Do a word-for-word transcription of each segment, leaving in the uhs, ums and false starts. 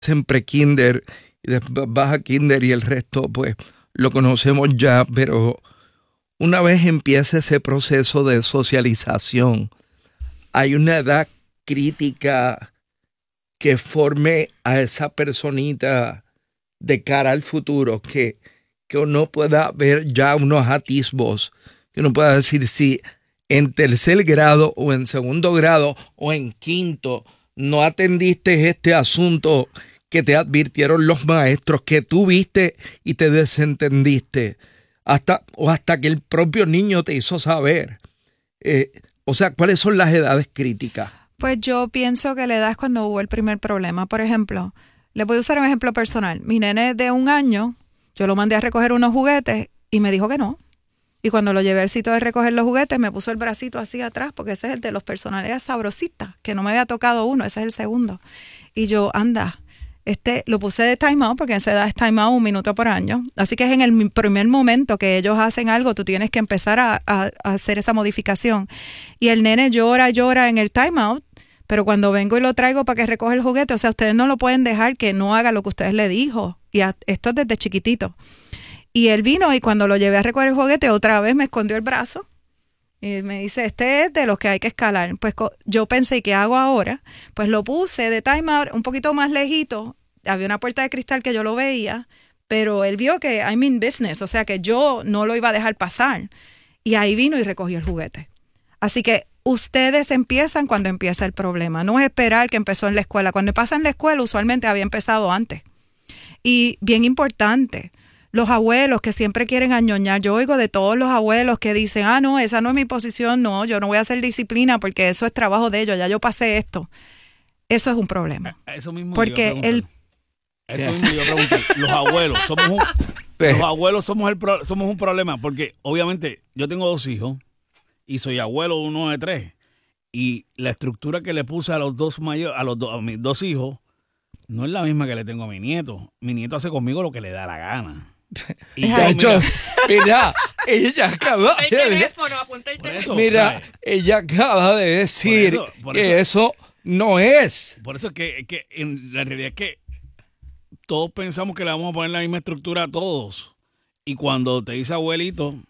en pre-kinder y después vas a kinder y el resto pues lo conocemos ya, pero una vez empieza ese proceso de socialización, hay una edad crítica que forme a esa personita de cara al futuro, que, que uno pueda ver ya unos atisbos, que uno pueda decir si en tercer grado o en segundo grado o en quinto no atendiste este asunto que te advirtieron los maestros, que tú viste y te desentendiste, hasta, o hasta que el propio niño te hizo saber. Eh, o sea, ¿cuáles son las edades críticas? Pues yo pienso que la edad es cuando hubo el primer problema. Por ejemplo, les voy a usar un ejemplo personal. Mi nene de un año, yo lo mandé a recoger unos juguetes y me dijo que no. Y cuando lo llevé al sitio de recoger los juguetes, me puso el bracito así atrás, porque ese es el de los personalidades sabrositas, que no me había tocado uno, ese es el segundo. Y yo, anda, este lo puse de time out, porque en esa edad es time out un minuto por año. Así que es en el primer momento que ellos hacen algo, tú tienes que empezar a, a, a hacer esa modificación. Y el nene llora, llora en el time out, pero cuando vengo y lo traigo para que recoja el juguete, o sea, ustedes no lo pueden dejar que no haga lo que ustedes le dijo. Y a, esto es desde chiquitito. Y él vino y cuando lo llevé a recoger el juguete, otra vez me escondió el brazo. Y me dice, este es de los que hay que escalar. Pues yo pensé, ¿qué hago ahora? Pues lo puse de time out un poquito más lejito. Había una puerta de cristal que yo lo veía, pero él vio que I'm in business, o sea que yo no lo iba a dejar pasar. Y ahí vino y recogió el juguete. Así que ustedes empiezan cuando empieza el problema. No es esperar que empezó en la escuela. Cuando pasa en la escuela, usualmente había empezado antes. Y bien importante, los abuelos que siempre quieren añoñar. Yo oigo de todos los abuelos que dicen, ah, no, esa no es mi posición, no, yo no voy a hacer disciplina porque eso es trabajo de ellos, ya yo pasé esto. Eso es un problema. Eso mismo porque el Eso mismo yo pregunté. Los abuelos, somos un, los abuelos somos, el pro, somos un problema, porque obviamente yo tengo dos hijos y soy abuelo uno de tres. Y la estructura que le puse a los dos mayores, a los do, a mis dos hijos, no es la misma que le tengo a mi nieto. Mi nieto hace conmigo lo que le da la gana. Y ya hecho, mira, ella acaba el de teléfono, apunta el teléfono. Eso, mira, ¿sabes? ella acaba de decir Por eso, por que eso, eso no es. Por eso es que, que en la realidad es que todos pensamos que le vamos a poner la misma estructura a todos. Y cuando te dice abuelito, o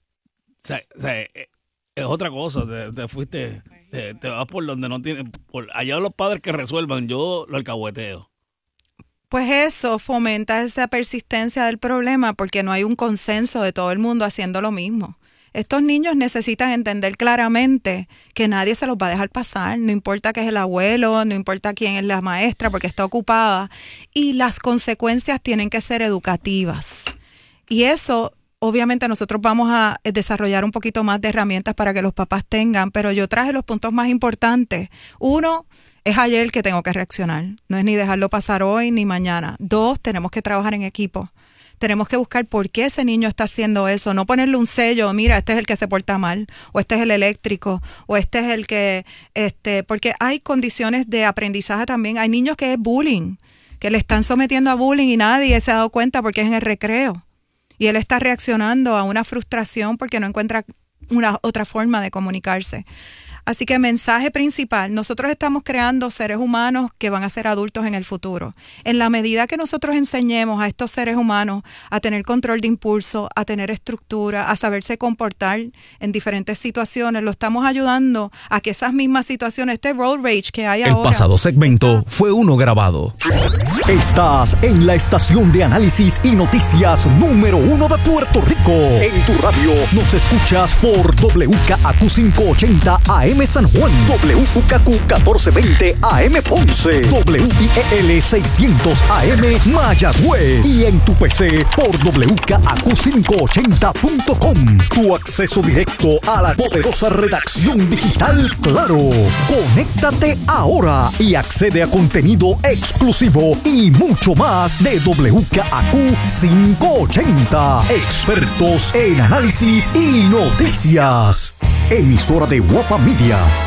sea, o sea, es otra cosa. Te, te fuiste, te, te vas por donde no tiene, por allá los padres que resuelvan, yo lo alcahueteo. Pues eso fomenta esa persistencia del problema porque no hay un consenso de todo el mundo haciendo lo mismo. Estos niños necesitan entender claramente que nadie se los va a dejar pasar, no importa que es el abuelo, no importa quién es la maestra porque está ocupada, y las consecuencias tienen que ser educativas. Y eso, obviamente nosotros vamos a desarrollar un poquito más de herramientas para que los papás tengan, pero yo traje los puntos más importantes. Uno, es ayer que tengo que reaccionar, no es ni dejarlo pasar hoy ni mañana. Dos, tenemos que trabajar en equipo. Tenemos que buscar por qué ese niño está haciendo eso, no ponerle un sello, mira, este es el que se porta mal, o este es el eléctrico, o este es el que, este, porque hay condiciones de aprendizaje también. Hay niños que es bullying, que le están sometiendo a bullying y nadie se ha dado cuenta porque es en el recreo. Y él está reaccionando a una frustración porque no encuentra una otra forma de comunicarse. Así que mensaje principal, nosotros estamos creando seres humanos que van a ser adultos en el futuro. En la medida que nosotros enseñemos a estos seres humanos a tener control de impulso, a tener estructura, a saberse comportar en diferentes situaciones, lo estamos ayudando a que esas mismas situaciones, este road rage que hay ahora... El pasado segmento fue uno grabado. Estás en la estación de análisis y noticias número uno de Puerto Rico. En tu radio nos escuchas por W K A Q quinientos ochenta A M San Juan, W U K Q catorce veinte A M Ponce, W I E L seiscientos A M Mayagüez y en tu P C por W K A Q quinientos ochenta punto com. Tu acceso directo a la poderosa redacción digital Claro. Conéctate ahora y accede a contenido exclusivo y mucho más de W K A Q quinientos ochenta. Expertos en análisis y noticias. Emisora de Guapa Media.